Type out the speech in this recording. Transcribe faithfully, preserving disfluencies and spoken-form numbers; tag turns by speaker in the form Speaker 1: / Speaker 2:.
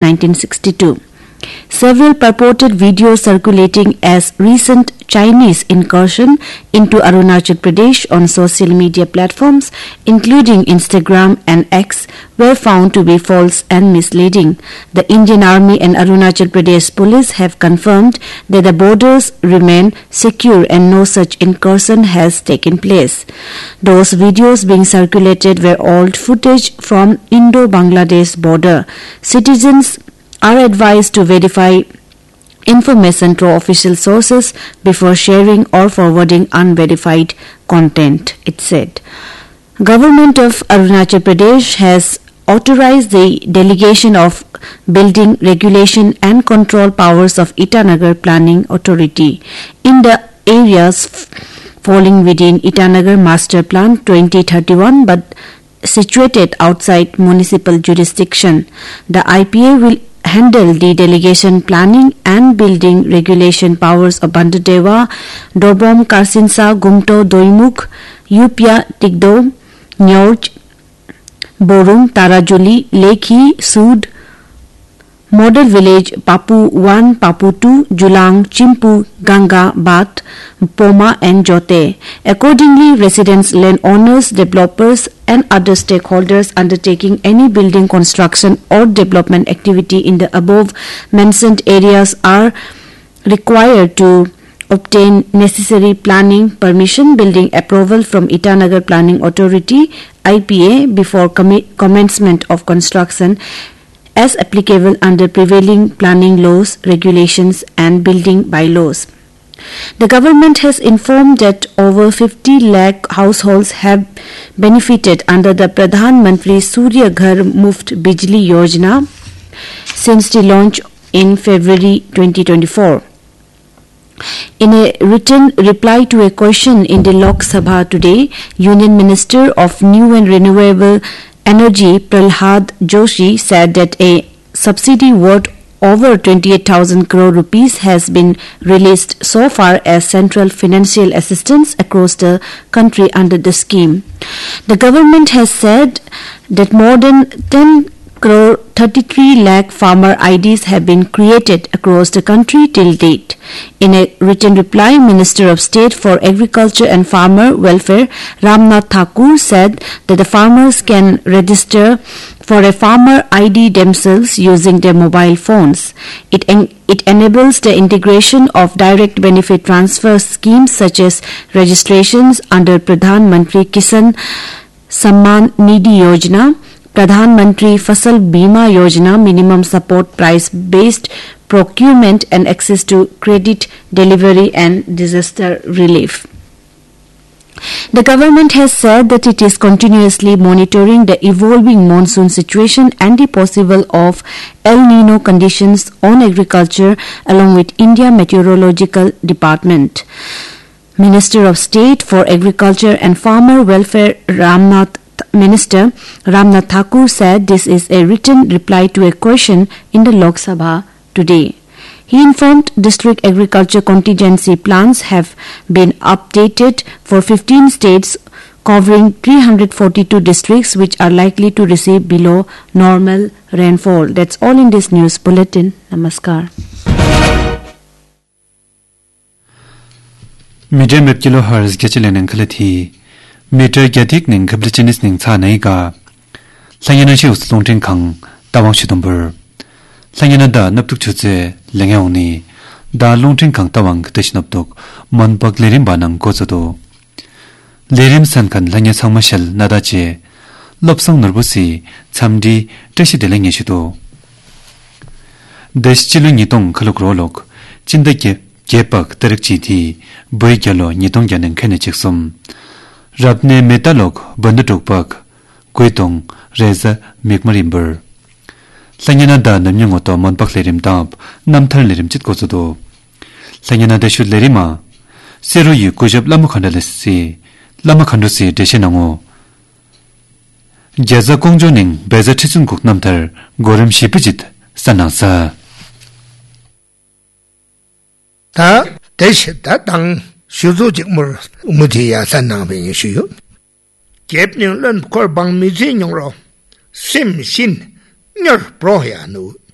Speaker 1: nineteen sixty-two. Several purported videos circulating as recent Chinese incursion into Arunachal Pradesh on social media platforms, including Instagram and X, were found to be false and misleading. The Indian Army and Arunachal Pradesh Police have confirmed that the borders remain secure and no such incursion has taken place. Those videos being circulated were old footage from Indo-Bangladesh border. Citizens are advised to verify information through official sources before sharing or forwarding unverified content, it said. Government of Arunachal Pradesh has authorized the delegation of building regulation and control powers of Itanagar Planning Authority in the areas falling within Itanagar Master Plan twenty thirty-one but situated outside municipal jurisdiction. The I P A will handle the delegation planning and building regulation powers of Bandadewa, Dobom, Karsinsa, Gumto, Doimuk, Yupia, Tigdo, Nyorj, Borum, Tarajuli, Lekhi, Sud, Model Village, Papu one, Papu two, Julang, Chimpu, Ganga, Bat, Poma and Jote. Accordingly, residents, landowners, developers and other stakeholders undertaking any building construction or development activity in the above mentioned areas are required to obtain necessary planning permission, building approval from Itanagar Planning Authority I P A before com- commencement of construction as applicable under prevailing planning laws, regulations and building bylaws. The government has informed that over fifty lakh households have benefited under the Pradhan Mantri Surya Ghar Muft Bijli Yojana since the launch in February twenty twenty-four. In a written reply to a question in the Lok Sabha today, Union Minister of New and Renewable Energy Prahlad Joshi said that a subsidy worth over twenty-eight thousand crore rupees has been released so far as central financial assistance across the country under the scheme. The government has said that more than ten crore thirty-three lakh farmer I Ds have been created across the country till date. In a written reply, Minister of State for Agriculture and Farmer Welfare Ramnath Thakur said that the farmers can register for a farmer I D themselves using their mobile phones. It, en- it enables the integration of direct benefit transfer schemes such as registrations under Pradhan Mantri Kisan Samman Nidhi Yojana, Pradhan Mantri Fasal Bima Yojana, minimum support price based procurement and access to credit delivery and disaster relief. The government has said that it is continuously monitoring the evolving monsoon situation and the possible of El Nino conditions on agriculture along with India Meteorological Department. Minister of State for Agriculture and Farmer Welfare Ramnath Minister Ramnath Thakur said this is a written reply to a question in the Lok Sabha today. He informed district agriculture contingency plans have been updated for fifteen states covering three hundred forty-two districts which are likely to receive below normal rainfall. That's all in this news bulletin. Namaskar.
Speaker 2: Media map kilohertz gechelen enkalati meter gatik ning kablichinis ning cha naiga langena chi uslongting khang tawang shidomber langena da naptuk chuche lengauni da longting khang tawang teshnaptok manpak lerim banang kozodo lerim san kan langya sangmashal nadache lopsang nerbusi chamdi teshi delenge shido deschilo nitong khalogrolok chindake gepak tarakchi thi boygyalo nitong janen khane chiksum Rabne metalok bandutokpak kuitong reza mikmarimber Sanyana da namnyangoto monpak lerim tap namthar lerim chit kozodo Sanyana da shud lerima seru yu kujab lama khandalesi lama khandusi deshenango jaza kongjoning beza chisun kuk namthar gorim shipijit sanangsa
Speaker 3: Ta deshita tang Shuzo jikmur umutiya sanang pinyi shuyo. Jep nyung lun kor bang mizi nyung ro. Sim sin nyor prohya nu